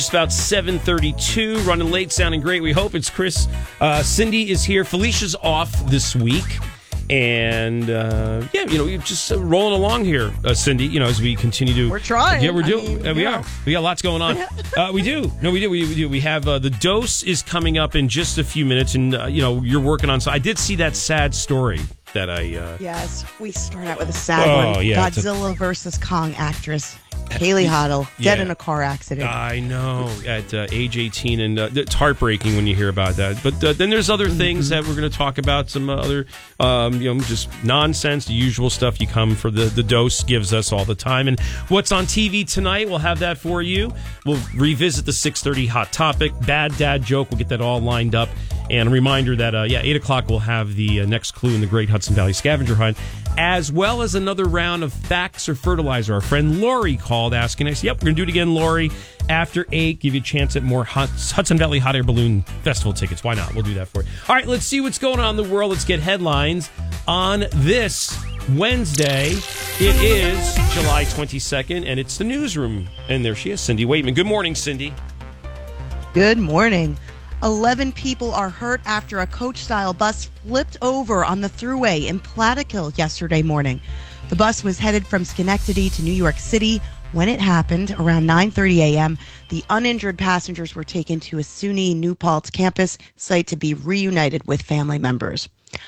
It's about 7:32, running late, sounding great. We hope. It's Chris. Cindy is here. Felicia's off this week. And, we're just rolling along here, Cindy, as we continue to... We're trying. Yeah, we're doing. We are. We got lots going on. We do. No, we do. We do. We have The Dose is coming up in just a few minutes. And, you're working on... So I did see that sad story that I... Yes, we start out with a sad one. Yeah, Godzilla versus Kong actress Haley Hoddle dead in a car accident. I know, at age 18, and it's heartbreaking when you hear about that. But then there's other things that we're going to talk about, some other, just nonsense, the usual stuff you come for the Dose gives us all the time. And what's on TV tonight, we'll have that for you. We'll revisit the 6:30 Hot Topic, Bad Dad Joke, we'll get that all lined up. And a reminder that, 8 o'clock we'll have the next clue in the Great Hudson Valley Scavenger Hunt, as well as another round of Facts or Fertilizer. Our friend Lori called asking us, yep, we're going to do it again, Lori, after 8, give you a chance at more Hudson Valley Hot Air Balloon Festival tickets. Why not? We'll do that for you. All right, let's see what's going on in the world. Let's get headlines on this Wednesday. It is July 22nd, and it's the newsroom. And there she is, Cindy Waitman. Good morning, Cindy. Good morning. 11 people are hurt after a coach-style bus flipped over on the Thruway in Plattekill yesterday morning. The bus was headed from Schenectady to New York City. When it happened, around 9:30 a.m., the uninjured passengers were taken to a SUNY New Paltz campus site to be reunited with family members.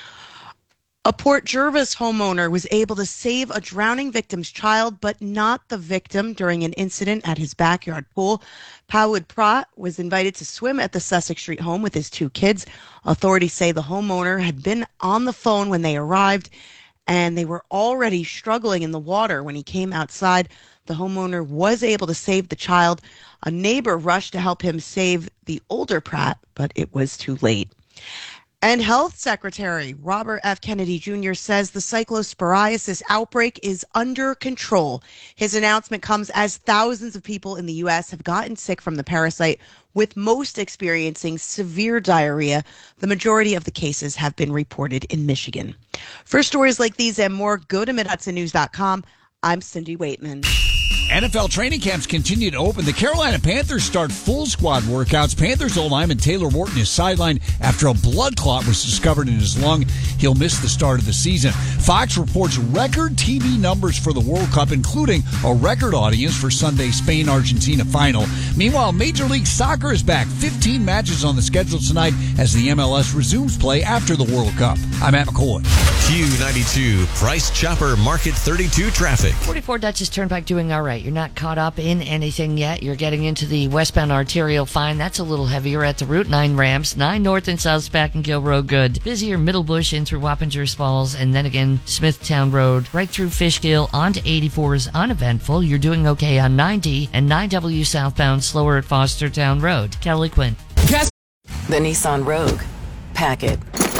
A Port Jervis homeowner was able to save a drowning victim's child, but not the victim during an incident at his backyard pool. Pawud Prat was invited to swim at the Sussex Street home with his 2 kids. Authorities say the homeowner had been on the phone when they arrived, and they were already struggling in the water when he came outside. The homeowner was able to save the child. A neighbor rushed to help him save the older Pratt, but it was too late. And Health Secretary Robert F. Kennedy Jr. says the cyclosporiasis outbreak is under control. His announcement comes as thousands of people in the U.S. have gotten sick from the parasite, with most experiencing severe diarrhea. The majority of the cases have been reported in Michigan. For stories like these and more, go to MidHudsonNews.com. I'm Cindy Waitman. NFL training camps continue to open. The Carolina Panthers start full squad workouts. Panthers O-lineman Taylor Wharton is sidelined after a blood clot was discovered in his lung. He'll miss the start of the season. Fox reports record TV numbers for the World Cup, including a record audience for Sunday's Spain-Argentina final. Meanwhile, Major League Soccer is back. 15 matches on the schedule tonight as the MLS resumes play after the World Cup. I'm Matt McCoy. Q92, Price Chopper Market 32 traffic. 44 Dutchess Turnpike doing all right. You're not caught up in anything yet. You're getting into the westbound arterial fine. That's a little heavier at the Route 9 ramps. 9 north and south Spack and Gill Road good. Busier Middlebush in through Wappingers Falls, and then again Smithtown Road right through Fishkill onto 84 is uneventful. You're doing okay on 90 and 9W southbound slower at Fostertown Road. Kelly Quinn. The Nissan Rogue. Pack it.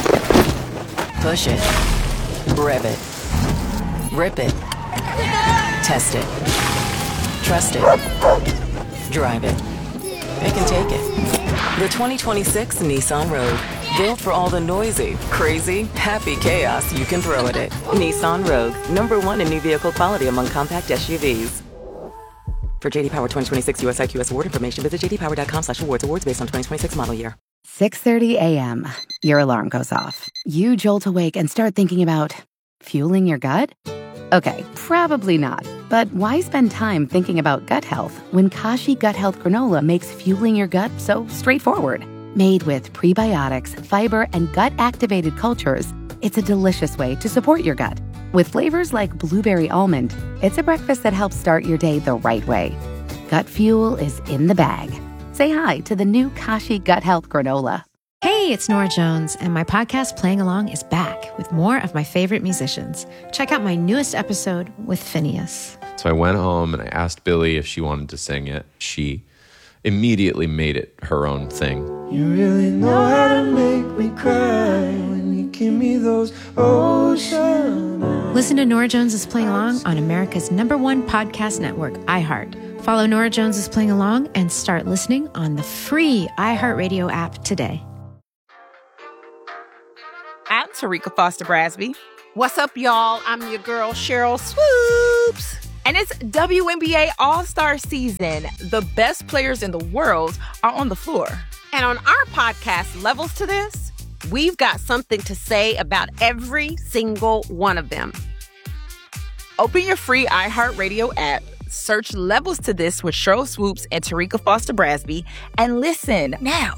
Push it. Rev it. Rip it. Test it. Trust it. Drive it. It can take it. The 2026 Nissan Rogue. Built for all the noisy, crazy, happy chaos you can throw at it. Nissan Rogue. #1 in new vehicle quality among compact SUVs. For JD Power 2026 US IQS award information, visit jdpower.com/awards. Awards based on 2026 model year. 6:30 a.m. Your alarm goes off. You jolt awake and start thinking about fueling your gut? Okay, probably not. But why spend time thinking about gut health when Kashi Gut Health Granola makes fueling your gut so straightforward? Made with prebiotics, fiber, and gut-activated cultures, it's a delicious way to support your gut. With flavors like blueberry almond, it's a breakfast that helps start your day the right way. Gut fuel is in the bag. Say hi to the new Kashi Gut Health Granola. Hey, it's Nora Jones, and my podcast Playing Along is back with more of my favorite musicians. Check out my newest episode with Phineas. So I went home and I asked Billy if she wanted to sing it. She immediately made it her own thing. You really know how to make me cry when you give me those ocean eyes. Listen to Nora Jones is Playing Along on America's #1 podcast network, iHeart. Follow Nora Jones is Playing Along and start listening on the free iHeartRadio app today. I'm Tarika Foster Brasby. What's up, y'all? I'm your girl, Cheryl Swoops. And it's WNBA All-Star season. The best players in the world are on the floor. And on our podcast, Levels to This, we've got something to say about every single one of them. Open your free iHeartRadio app, search Levels to This with Sheryl Swoops and Tarika Foster Brasby, and listen now.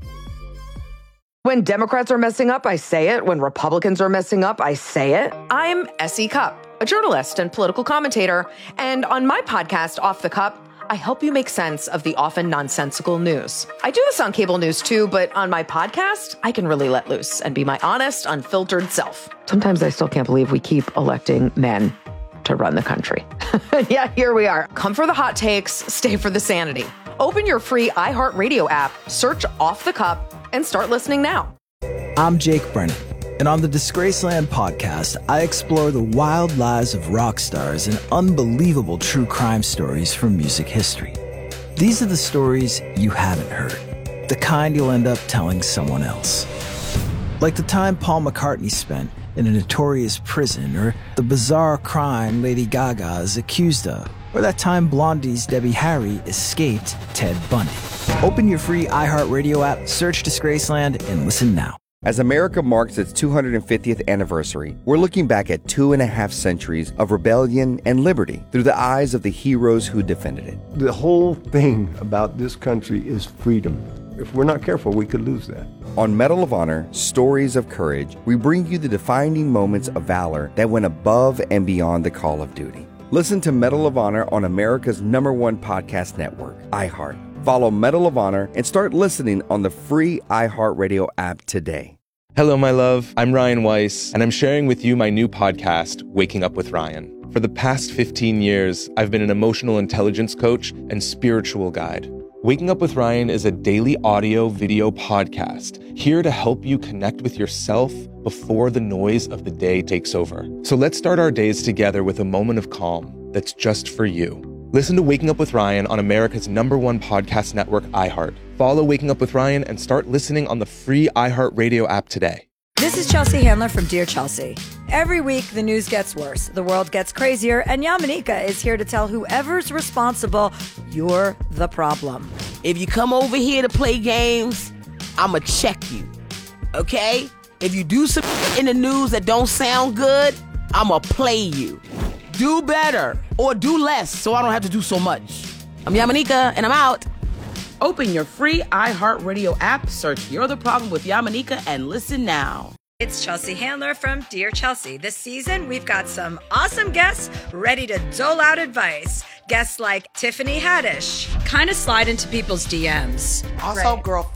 When Democrats are messing up, I say it. When Republicans are messing up, I say it. I'm S.E. Cupp, a journalist and political commentator. And on my podcast, Off the Cup, I help you make sense of the often nonsensical news. I do this on cable news too, but on my podcast, I can really let loose and be my honest, unfiltered self. Sometimes I still can't believe we keep electing men to run the country. Yeah, here we are. Come for the hot takes, stay for the sanity. Open your free iHeartRadio app, search Off the Cup, and start listening now. I'm Jake Brennan, and on the Disgraceland podcast, I explore the wild lives of rock stars and unbelievable true crime stories from music history. These are the stories you haven't heard, the kind you'll end up telling someone else. Like the time Paul McCartney spent in a notorious prison, or the bizarre crime Lady Gaga is accused of, or that time Blondie's Debbie Harry escaped Ted Bundy. Open your free iHeartRadio app, search Disgraceland, and listen now. As America marks its 250th anniversary, we're looking back at 2.5 centuries of rebellion and liberty through the eyes of the heroes who defended it. The whole thing about this country is freedom. If we're not careful, we could lose that. On Medal of Honor, Stories of Courage, we bring you the defining moments of valor that went above and beyond the call of duty. Listen to Medal of Honor on America's #1 podcast network, iHeart. Follow Medal of Honor and start listening on the free iHeartRadio app today. Hello, my love. I'm Ryan Weiss, and I'm sharing with you my new podcast, Waking Up with Ryan. For the past 15 years, I've been an emotional intelligence coach and spiritual guide. Waking Up with Ryan is a daily audio-video podcast here to help you connect with yourself before the noise of the day takes over. So let's start our days together with a moment of calm that's just for you. Listen to Waking Up with Ryan on America's #1 podcast network, iHeart. Follow Waking Up with Ryan and start listening on the free iHeartRadio app today. This is Chelsea Handler from Dear Chelsea. Every week, the news gets worse, the world gets crazier, and Yamanika is here to tell whoever's responsible, you're the problem. If you come over here to play games, I'ma check you, okay? If you do some in the news that don't sound good, I'ma play you. Do better or do less so I don't have to do so much. I'm Yamanika, and I'm out. Open your free iHeartRadio app, search You're the Problem with Yamanika, and listen now. It's Chelsea Handler from Dear Chelsea. This season, we've got some awesome guests ready to dole out advice. Guests like Tiffany Haddish, kind of slide into people's DMs. Also,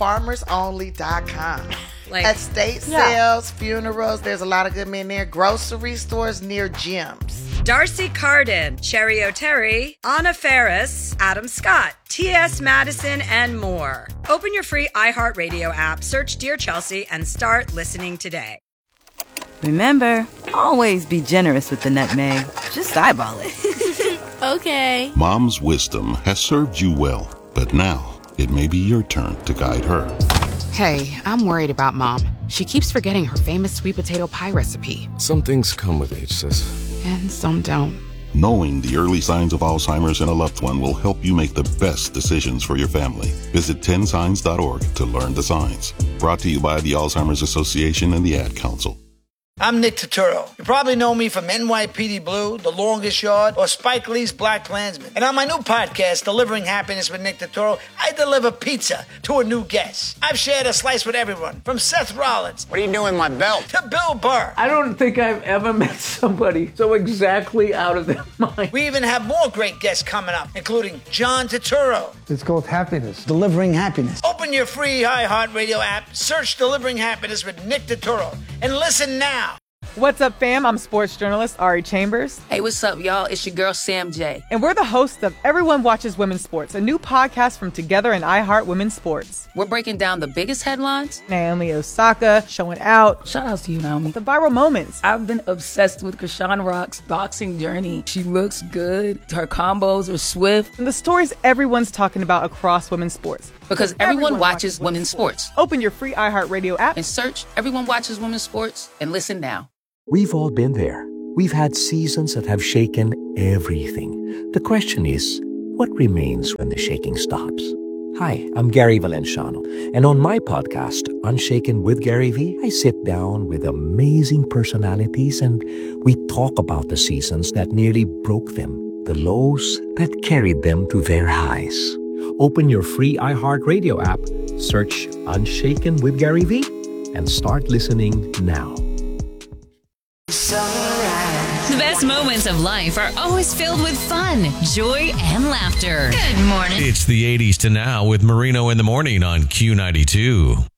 girlfarmersonly.com. Like estate sales, funerals, there's a lot of good men there. Grocery stores near gyms. Darcy Carden, Cherry O'Terry, Anna Ferris, Adam Scott, T.S. Madison, and more. Open your free iHeartRadio app, search Dear Chelsea, and start listening today. Remember, always be generous with the nutmeg. Just eyeball it. Okay. Mom's wisdom has served you well, but now it may be your turn to guide her. Hey, I'm worried about Mom. She keeps forgetting her famous sweet potato pie recipe. Some things come with age, sis. And some don't. Knowing the early signs of Alzheimer's in a loved one will help you make the best decisions for your family. Visit 10signs.org to learn the signs. Brought to you by the Alzheimer's Association and the Ad Council. I'm Nick Turturro. You probably know me from NYPD Blue, The Longest Yard, or Spike Lee's Black Klansman. And on my new podcast, Delivering Happiness with Nick Turturro, I deliver pizza to a new guest. I've shared a slice with everyone, from Seth Rollins. What are you doing with my belt? To Bill Burr. I don't think I've ever met somebody so exactly out of their mind. We even have more great guests coming up, including John Turturro. It's called Happiness. Delivering Happiness. Open your free iHeartRadio app, search Delivering Happiness with Nick Turturro, and listen now. What's up, fam? I'm sports journalist Ari Chambers. Hey, what's up, y'all? It's your girl, Sam J. And we're the hosts of Everyone Watches Women's Sports, a new podcast from Together and iHeart Women's Sports. We're breaking down the biggest headlines. Naomi Osaka showing out. Shout out to you, Naomi. The viral moments. I've been obsessed with Krishan Rock's boxing journey. She looks good. Her combos are swift. And the stories everyone's talking about across women's sports. Because everyone watches women's sports. Open your free iHeartRadio app and search Everyone Watches Women's Sports and listen now. We've all been there. We've had seasons that have shaken everything. The question is, what remains when the shaking stops? Hi, I'm Gary Valenciano, and on my podcast, Unshaken with Gary V, I sit down with amazing personalities and we talk about the seasons that nearly broke them, the lows that carried them to their highs. Open your free iHeartRadio app, search Unshaken with Gary V, and start listening now. The best moments of life are always filled with fun, joy, and laughter. Good morning. It's the 80s to now with Marino in the Morning on Q92.